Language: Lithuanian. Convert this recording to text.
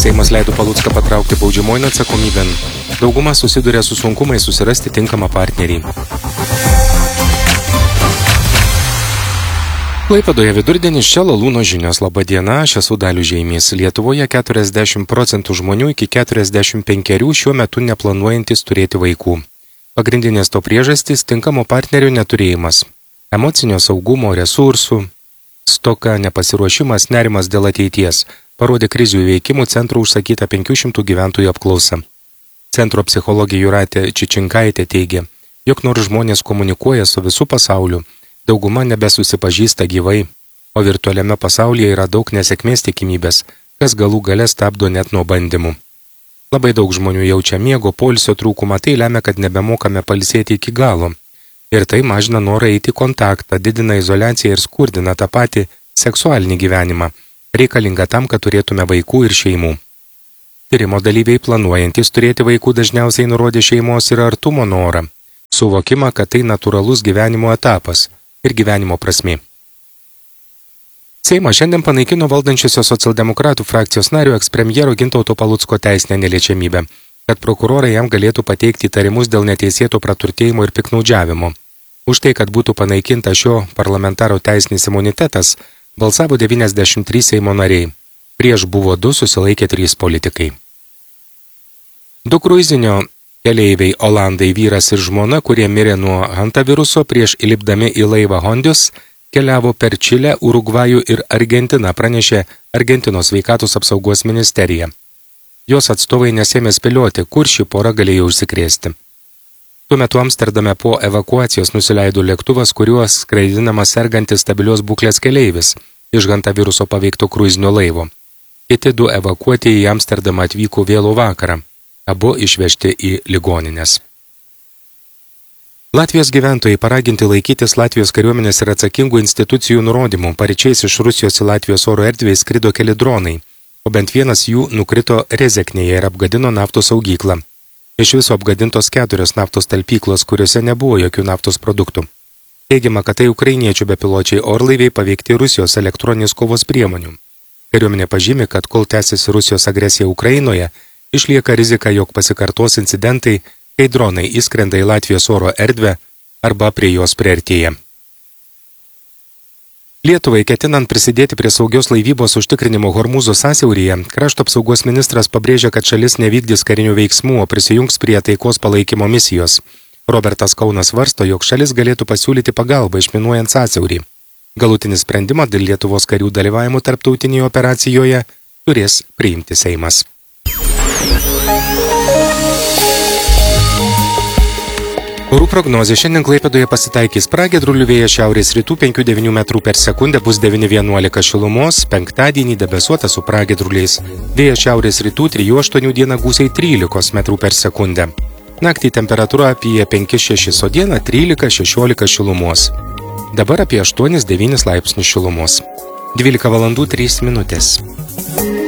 Seimas leido Palucką patraukti baudžiamojon atsakomybėn. Dauguma susiduria su sunkumais susirasti tinkamą partnerį. Klaipėdoje vidurdienis čia Lalūno žinios. Labą dieną, aš esu Dalius Žeimys. Lietuvoje 40% žmonių iki 45 šiuo metu neplanuojantis turėti vaikų. Pagrindinės to priežastys – tinkamo partnerio neturėjimas. Emocinio saugumo, resursų, stoka, nepasiruošimas, nerimas dėl ateities, parodė krizių įveikimų centro užsakyta 500 gyventojų apklausa. Centro psichologė Jūratė Čičinkaitė teigia, jog nors žmonės komunikuoja su visu pasauliu, dauguma nebesusipažįsta gyvai, o virtualiame pasaulyje yra daug nesėkmės tikimybės, kas galų gale stabdo net nuo bandymų. Labai daug žmonių jaučia miego, poilsio trūkumą, tai lemia, kad nebemokame pailsėti iki galo. Ir tai mažina norą eiti į kontaktą, didina izoliaciją ir skurdina tą patį seksualinį gyvenimą, reikalingą tam, kad turėtume vaikų ir šeimų. Tyrimo dalyviai planuojantys turėti vaikų dažniausiai nurodė šeimos ir artumo norą, suvokimą, kad tai natūralus gyvenimo etapas ir gyvenimo prasmė. Seimas šiandien panaikino valdančiosios socialdemokratų frakcijos nario ekspremjero Gintauto Palucko teisinę neliečiamybę, kad prokurorai jam galėtų pateikti įtarimus dėl neteisėto praturtėjimo ir piknaudžiavimo. Už tai, kad būtų panaikinta šio parlamentaro teisinis imunitetas, balsavo 93 Seimo nariai. Prieš buvo 2, susilaikė 3 politikai. 2 kruizinio keleiviai olandai vyras ir žmona, kurie mirė nuo hantaviruso prieš įlipdami į laivą Hondius, keliavo per Čilę, Urugvajų ir Argentiną, pranešė Argentinos sveikatos apsaugos ministerija. Jos atstovai nesėmė spėlioti, kur ši pora galėjo užsikrėsti. Tuo metu Amsterdame po evakuacijos nusileido lėktuvas, kuriuo skraidinamas sergantis stabilios būklės keleivis iš hantaviruso paveikto kruizinio laivo. Kiti 2 evakuoti į Amsterdamą atvyko vėlų vakarą, abu išvežti į ligonines. Latvijos gyventojai paraginti laikytis Latvijos kariuomenės ir atsakingų institucijų nurodymų. Paryčiais iš Rusijos į Latvijos oro erdvę skrido keli dronai, o bent vienas jų nukrito Rezeknėje ir apgadino naftos saugyklą. Iš viso apgadintos 4 naftos talpyklos, kuriuose nebuvo jokių naftos produktų. Teigiama, kad tai ukrainiečių bepiločiai orlaiviai paveikti Rusijos elektroninės kovos priemonių. Kariuomenė pažymi, kad kol tęsiasi Rusijos agresija Ukrainoje, išlieka rizika, jog pasikartos incidentai, kai dronai įskrenda į Latvijos oro erdvę arba prie jos priartėja. Lietuvai ketinant prisidėti prie saugios laivybos užtikrinimo Hormūzo sąsiauryje, krašto apsaugos ministras pabrėžia, kad šalis nevykdys karinių veiksmų, o prisijungs prie taikos palaikymo misijos. Robertas Kaunas svarsto, jog šalis galėtų pasiūlyti pagalbą išminuojant sąsiaurį. Galutinį sprendimą dėl Lietuvos karių dalyvavimo tarptautinėje operacijoje turės priimti Seimas. Orų prognozė: šiandien Klaipėdoje pasitaikys pragiedrulių, vėjas šiaurės rytų 5–9 metrų per sekundę, bus 9–11 šilumos, penktadienį debesuota su pragiedruliais. Vėjas šiaurės rytų 3–8, dieną gūsiai 13 metrų per sekundę. Naktį temperatūra apie 5–6, o dieną 13–16 šilumos. Dabar apie 8–9 laipsnių šilumos. 12 valandų 3 minutės.